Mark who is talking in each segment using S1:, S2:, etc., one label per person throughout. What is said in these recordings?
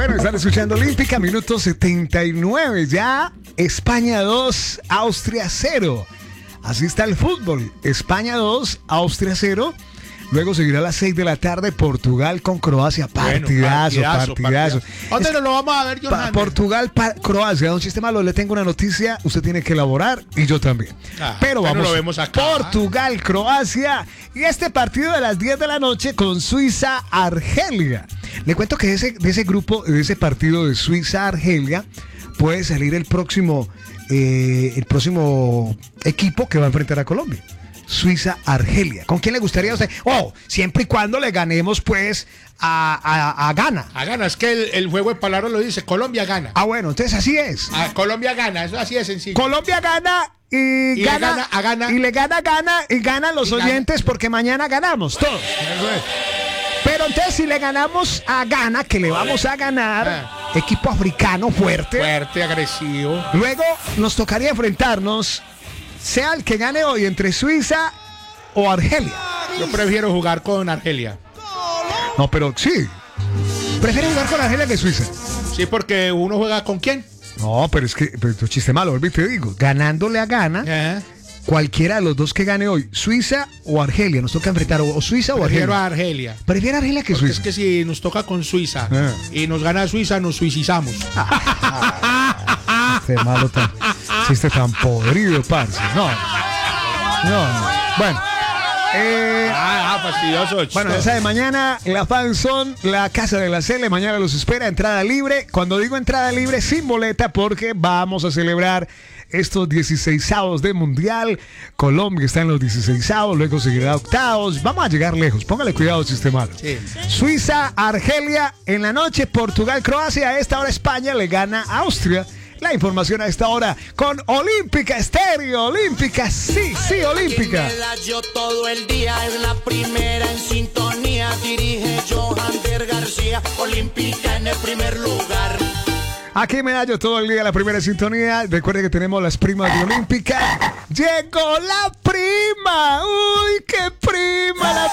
S1: Bueno, están escuchando Olímpica, minuto 79. Ya España 2, Austria 0. Así está el fútbol. España 2, Austria 0. Luego seguirá a las 6 de la tarde Portugal con Croacia. Partidazo.
S2: ¿Dónde nos lo vamos a ver, Johan?
S1: Portugal, Croacia. Don Sistemalo, le tengo una noticia. Usted tiene que elaborar y yo también. Pero vamos.
S2: Lo vemos acá.
S1: Portugal, Croacia. Y este partido de las 10 de la noche con Suiza, Argelia. Le cuento que de ese grupo, de ese partido de Suiza, Argelia, puede salir el próximo equipo que va a enfrentar a Colombia. Suiza, Argelia. ¿Con quién le gustaría a usted? Siempre y cuando le ganemos, pues, a Ghana.
S2: A Ghana, es que el juego de palabras lo dice, Colombia gana.
S1: Bueno, entonces así es.
S2: Colombia gana, eso así de sencillo.
S1: Colombia gana y gana a Ghana. Y le gana a Ghana y ganan los oyentes porque mañana ganamos todos. Pero entonces si le ganamos a Ghana, que le vamos a ganar, equipo africano fuerte,
S2: agresivo.
S1: Luego nos tocaría enfrentarnos, sea el que gane hoy, entre Suiza o Argelia.
S2: Yo prefiero jugar con Argelia.
S1: No, pero sí. ¿Prefiere jugar con Argelia que Suiza?
S2: Sí, porque uno juega con quién.
S1: No, pero es que tu chiste malo, volví te digo. Ganándole a Ghana, cualquiera de los dos que gane hoy, Suiza o Argelia, nos toca enfrentar o Suiza o Argelia.
S2: Prefiero a Argelia.
S1: Prefiero a Argelia que
S2: porque
S1: Suiza.
S2: Es que si nos toca con Suiza y nos gana Suiza, nos suicizamos.
S1: Este malo chiste tan podrido, parce. No. Bueno.
S2: Fastidioso.
S1: Bueno, esa de mañana, la Fanzone, la Casa de la Cele, mañana los espera, entrada libre. Cuando digo entrada libre, sin boleta, porque vamos a celebrar estos 16avos de Mundial. Colombia está en los 16avos, luego seguirá octavos. Vamos a llegar lejos, póngale cuidado, sistema.
S2: Sí.
S1: Suiza, Argelia, en la noche, Portugal, Croacia. A esta hora España le gana a Austria. La información a esta hora con Olímpica Estéreo. Olímpica, sí, Olímpica.
S3: Yo todo el día es la primera en sintonía. Dirige Johander García. Olímpica en el primer lugar.
S1: Aquí Medallo todo el día, la primera sintonía. Recuerden que tenemos las primas de Olímpica. ¡Llegó la prima! ¡Uy, qué prima! La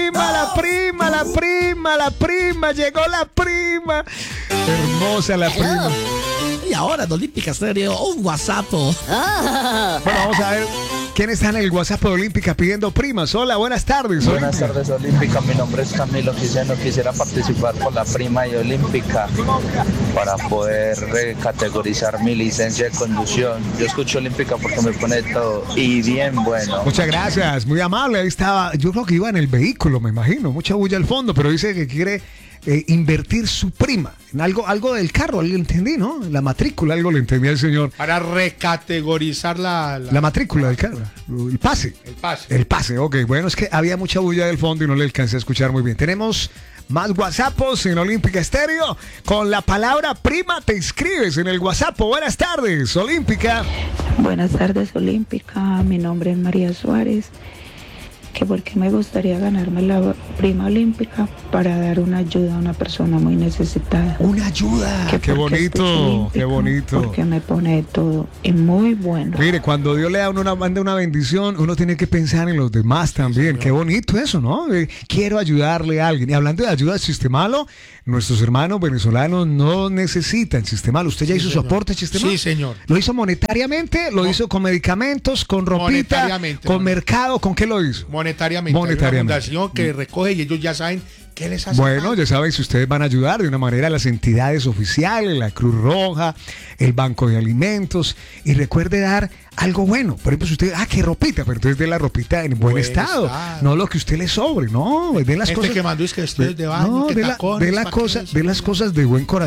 S1: prima. Llegó la prima. Hermosa la prima.
S4: Y ahora en Olímpica Estéreo, un WhatsApp.
S1: Bueno, vamos a ver quién está en el WhatsApp de Olímpica pidiendo primas. Hola, buenas tardes.
S5: Buenas tardes, Olímpica. Mi nombre es Camilo Quiseno. Quisiera participar con la prima de Olímpica para poder categorizar mi licencia de conducción. Yo escucho Olímpica porque me pone todo y bien bueno.
S1: Muchas gracias, muy amable. Ahí estaba, yo creo que iba en el vehículo, me imagino. Mucha bulla al fondo, pero dice que quiere invertir su prima en algo del carro, algo entendí, ¿no? La matrícula, algo le entendí al señor.
S2: Para recategorizar la
S1: matrícula del carro, el pase. El pase, ok. Bueno, es que había mucha bulla del fondo y no le alcancé a escuchar muy bien. Tenemos más WhatsAppos en Olímpica Estéreo. Con la palabra prima te inscribes en el WhatsApp. Buenas tardes, Olímpica.
S6: Buenas tardes, Olímpica. Mi nombre es María Suárez. Que porque me gustaría ganarme la prima olímpica para dar una ayuda a una persona muy necesitada.
S1: Una ayuda. Qué bonito, qué bonito.
S6: Porque me pone todo y muy bueno.
S1: Mire, cuando Dios le da a uno una bendición, uno tiene que pensar en los demás también. Qué bonito eso, ¿no? Quiero ayudarle a alguien. Y hablando de ayuda, Sistemalo, nuestros hermanos venezolanos no necesitan Sistemalo. ¿Usted ya hizo su aporte, Sistemalo?
S2: Sí, señor.
S1: ¿Lo hizo monetariamente? ¿Lo hizo con medicamentos, con ropita, con mercado? ¿Con qué lo hizo?
S2: Monetariamente. Hay una fundación que recoge y ellos ya saben qué les hace.
S1: Bueno, ya saben, si ustedes van a ayudar de una manera a las entidades oficiales, la Cruz Roja, el Banco de Alimentos, y recuerde dar algo bueno. Por ejemplo, si usted, qué ropita, pero entonces dé la ropita en buen estado, no lo que usted le sobre, no, de las cosas
S2: que mandó es que ustedes de baño,
S1: de las cosas de buen corazón.